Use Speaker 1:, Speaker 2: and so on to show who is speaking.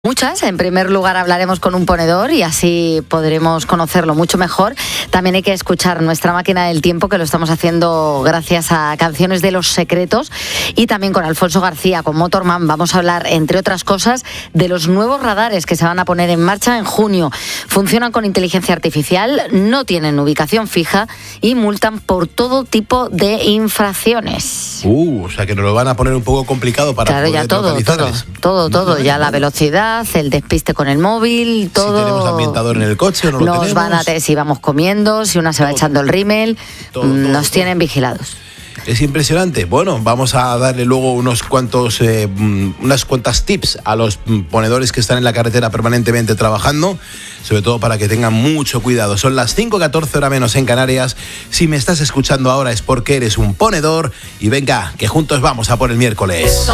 Speaker 1: Muchas. En primer lugar hablaremos con un ponedor y así podremos conocerlo mucho mejor. También hay que escuchar nuestra máquina del tiempo, que lo estamos haciendo gracias a Canciones de los Secretos, y también con Alfonso García, con Motorman. Vamos a hablar, entre otras cosas, de los nuevos radares que se van a poner en marcha en junio. Funcionan con inteligencia artificial, no tienen ubicación fija y multan por todo tipo de infracciones.
Speaker 2: O sea que nos lo van a poner un poco complicado para
Speaker 1: poder
Speaker 2: localizarles.
Speaker 1: Todo, ya la velocidad, el despiste con el móvil, todo.
Speaker 2: Si tenemos ambientador en el coche o no lo tenemos.
Speaker 1: Nos van a si vamos comiendo, si una se va echando el rímel, nos tienen vigilados.
Speaker 2: Es impresionante. Bueno, vamos a darle luego unas cuantas tips a los ponedores que están en la carretera permanentemente trabajando, sobre todo para que tengan mucho cuidado. Son las 5:14, hora menos en Canarias. Si me estás escuchando ahora es porque eres un ponedor y venga, que juntos vamos a por el miércoles.